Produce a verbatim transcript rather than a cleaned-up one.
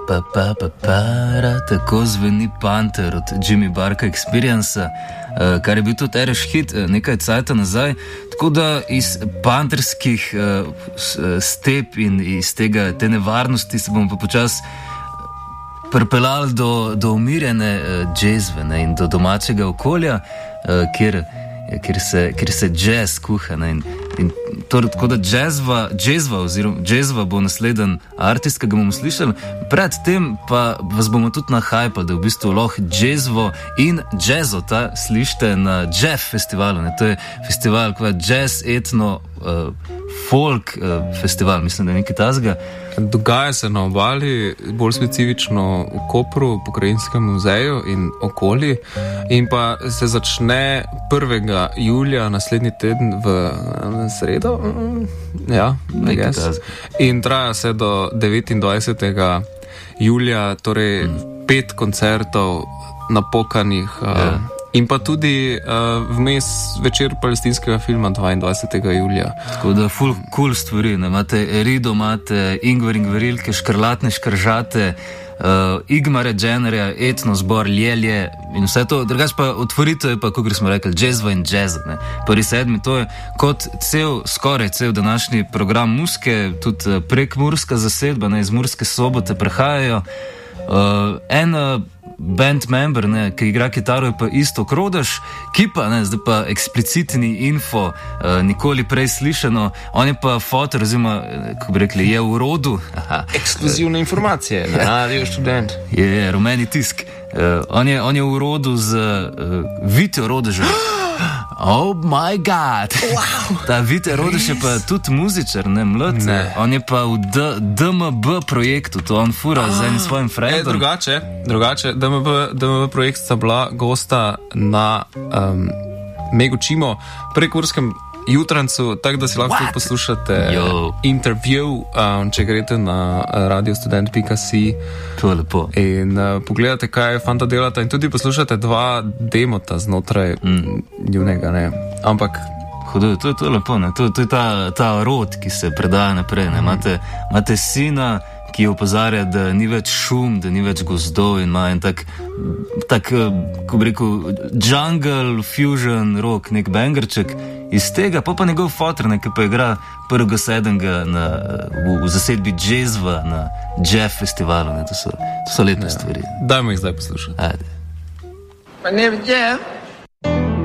pa pa pa para, tako zveni Panther od Jimmy Barka Experience, uh, kar je bil tudi Ereš hit uh, nekaj cajta nazaj. Tako da iz panterskih uh, step in iz tega, te nevarnosti se bomo pa počasi pripeljali do, do umirjene uh, džezve, ne, in do domačega okolja, uh, kjer, kjer, se, kjer se džez kuha. Ne, in, in to, tako da džezva, džezva, oziroma džezva bo nasleden artist, ki ga bomo slišali. Predtem pa vas bomo tudi nahajpali, da v bistvu lahko džezvo in džezota slišite na Džef festivalu. Ne. To je festival, kot je jazz, etno, uh, folk uh, festival, mislim, da je nekaj tazga. Dogaja se na obali, bolj specifično v Kopru, Pokrajinskem muzeju in okoli, in pa se začne prvega julija naslednji teden v sredo, ja, nekaj tazga. In traja se do devetindvajsetega julija, torej mm. pet koncertov napokanih. Yeah. Uh, In pa tudi uh, vmes večer palestinskega filma dvaindvajsetega julija. Tako da ful cool stvari, ne? Imate Erido, imate Ingvar Ingvarilke, Škrlatne škržate, uh, Igmare Dženerja, etno zbor Ljelje in vse to. Drugač pa otvoritev je pa, kot smo rekli, džezva in džez. Prvi sedmi, to je kot cel, skoraj cel današnji program Muske, tudi prek Murska zasedba, ne, iz Murske Sobote prehajajo. Uh, en uh, band member, ne, ki igra kitaro, je pa isto Krodaš, ki pa, ne, zdaj pa eksplicitni info, uh, nikoli prej slišano, on je pa fotor, oziroma, kako bi rekli, je v rodu. Ekskluzivne informacije, na Radio Študent. Je, je, rumeni tisk. Uh, on, je, on je v rodu z uh, Vitjo Rodežem. Oh my god! Wow. Ta Vite Rodež je pa tudi muzičar, ne mlad. Ne. On je pa v D M B projektu, to on fura ah, z enim svojim frendom. Drugače, drugače, D M B, D M B projekt sta bila gosta na um, Megučimo prekurskem jutrancu, tako da si lahko tudi poslušate Yo. intervju, um, če greste na radiostudent pika si. To je lepo. In uh, pogledate, kaj fanta delata, in tudi poslušate dva demota znotraj mm. njunega, ne. Ampak Hudo, to je to lepo, ne. To, to je ta, ta rod, ki se predaja naprej, ne. Imate, imate sina, ki opozarja, da ni več šum, da ni več gozdov, in ima en tak, tak, ko bi rekel, jungle, fusion, rock, nek bangerček. Iz tega pa pa njegov fotor, ne, ki pa igra prvega sedmega na, v, v zasedbi džezva na Džef festivalu, ne. To so, to so lepe ja. stvari. Dajmo jih zdaj poslušati. Ajde. My name is Jeff.